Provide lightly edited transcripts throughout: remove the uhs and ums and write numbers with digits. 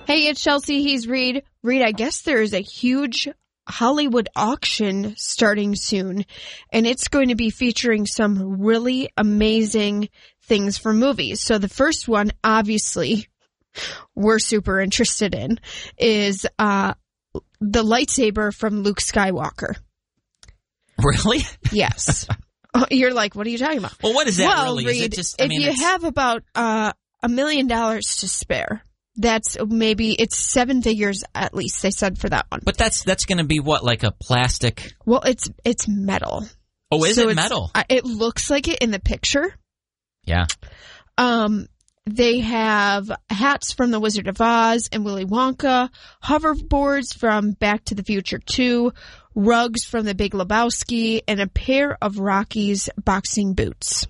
Hey, it's Chelsea. He's Reed. Reed, I guess there is a huge Hollywood auction starting soon, and it's going to be featuring some really amazing things for movies. So the first one, obviously, we're super interested in is the lightsaber from Luke Skywalker. Really? Yes. You're like, what are you talking about? Well, what is that really? Reed, Is it just, if you have about $1 million to spare, that's maybe it's 7 figures at least, they said, for that one. But that's going to be what, like a plastic? Well, it's metal. Oh, is it metal? It looks like it in the picture. Yeah. They have hats from The Wizard of Oz and Willy Wonka, hoverboards from Back to the Future 2, rugs from The Big Lebowski, and a pair of Rocky's boxing boots.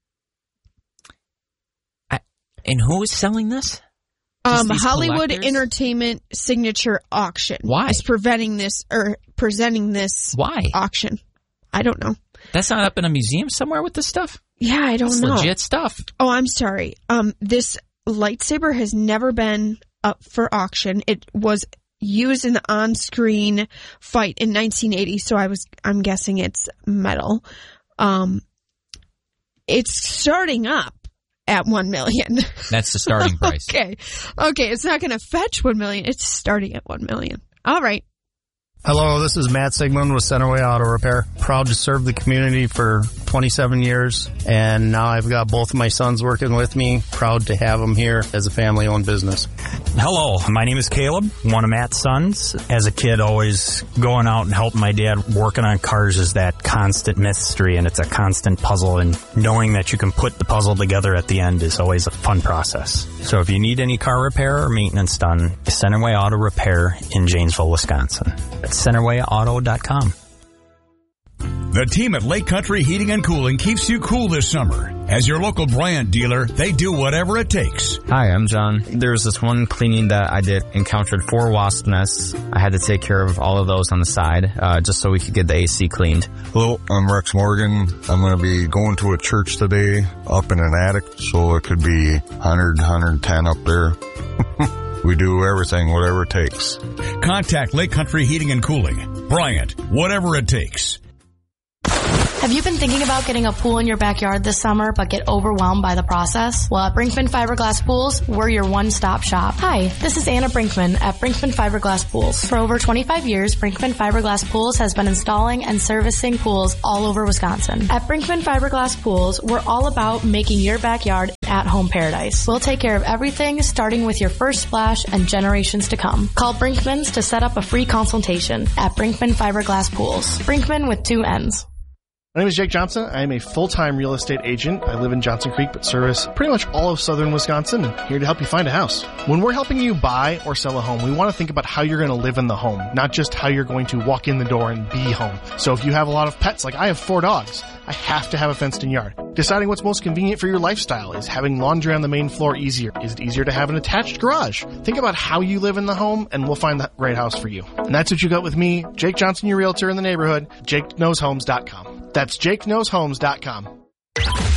And who is selling this? Hollywood collectors? Entertainment Signature Auction. Why? Is presenting this Why? auction. I don't know. That's not up in a museum somewhere with this stuff? Yeah, I don't know. Legit stuff. Oh, I'm sorry. This lightsaber has never been up for auction. It was used in the on-screen fight in 1980, so I'm guessing it's metal. It's starting up at $1 million. That's the starting price. Okay, it's not going to fetch $1 million. It's starting at $1 million. All right. Hello, this is Matt Sigmund with Centerway Auto Repair. Proud to serve the community for 27 years, and now I've got both of my sons working with me. Proud to have them here as a family-owned business. Hello, my name is Caleb, one of Matt's sons. As a kid, always going out and helping my dad working on cars is that constant mystery, and it's a constant puzzle, and knowing that you can put the puzzle together at the end is always a fun process. So if you need any car repair or maintenance done, Centerway Auto Repair in Janesville, Wisconsin. CenterwayAuto.com. The team at Lake Country Heating and Cooling keeps you cool this summer. As your local Bryant dealer, they do whatever it takes. Hi, I'm John. There was this one cleaning that I did, encountered 4 wasp nests. I had to take care of all of those on the side, just so we could get the AC cleaned. Hello, I'm Rex Morgan. I'm going to be going to a church today up in an attic, so it could be 100, 110 up there. We do everything, whatever it takes. Contact Lake Country Heating and Cooling. Bryant, whatever it takes. Have you been thinking about getting a pool in your backyard this summer but get overwhelmed by the process? Well, at Brinkman Fiberglass Pools, we're your one-stop shop. Hi, this is Anna Brinkman at Brinkman Fiberglass Pools. For over 25 years, Brinkman Fiberglass Pools has been installing and servicing pools all over Wisconsin. At Brinkman Fiberglass Pools, we're all about making your backyard at-home paradise. We'll take care of everything, starting with your first splash and generations to come. Call Brinkman's to set up a free consultation at Brinkman Fiberglass Pools. Brinkman with 2 N's. My name is Jake Johnson. I am a full-time real estate agent. I live in Johnson Creek, but service pretty much all of southern Wisconsin, and here to help you find a house. When we're helping you buy or sell a home, we want to think about how you're going to live in the home, not just how you're going to walk in the door and be home. So if you have a lot of pets, like I have 4 dogs, I have to have a fenced-in yard. Deciding what's most convenient for your lifestyle. Is having laundry on the main floor easier? Is it easier to have an attached garage? Think about how you live in the home, and we'll find the right house for you. And that's what you got with me, Jake Johnson, your realtor in the neighborhood, JakeKnowsHomes.com. That's JakeKnowsHomes.com.